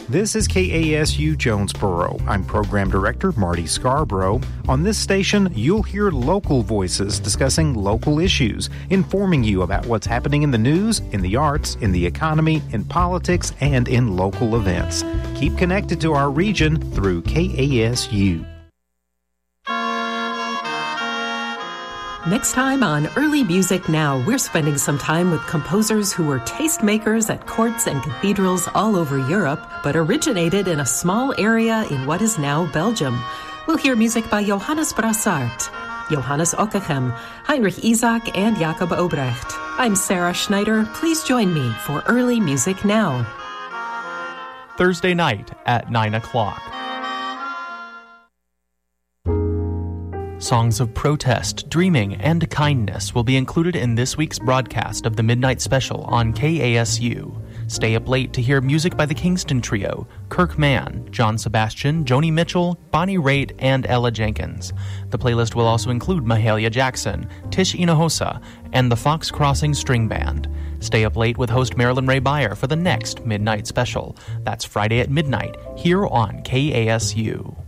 This is KASU Jonesboro. I'm Program Director Marty Scarborough. On this station, you'll hear local voices discussing local issues, informing you about what's happening in the news, in the arts, in the economy, in politics, and in local events. Keep connected to our region through KASU. Next time on Early Music Now, we're spending some time with composers who were tastemakers at courts and cathedrals all over Europe, but originated in a small area in what is now Belgium. We'll hear music by Johannes Brassard, Johannes Ockeghem, Heinrich Isaac, and Jacob Obrecht. I'm Sarah Schneider. Please join me for Early Music Now. Thursday night at 9 o'clock. Songs of protest, dreaming, and kindness will be included in this week's broadcast of the Midnight Special on KASU. Stay up late to hear music by the Kingston Trio, Kirk Mann, John Sebastian, Joni Mitchell, Bonnie Raitt, and Ella Jenkins. The playlist will also include Mahalia Jackson, Tish Hinojosa, and the Fox Crossing String Band. Stay up late with host Marilyn Ray Beyer for the next Midnight Special. That's Friday at midnight here on KASU.